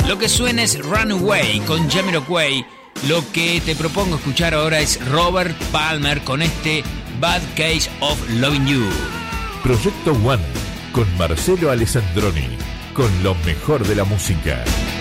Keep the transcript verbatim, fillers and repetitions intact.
Lo que suena es Runaway con Jamiroquai. Lo que te propongo escuchar ahora es Robert Palmer con este Bad Case of Loving You. Proyecto One con Marcelo Alessandroni, con lo mejor de la música.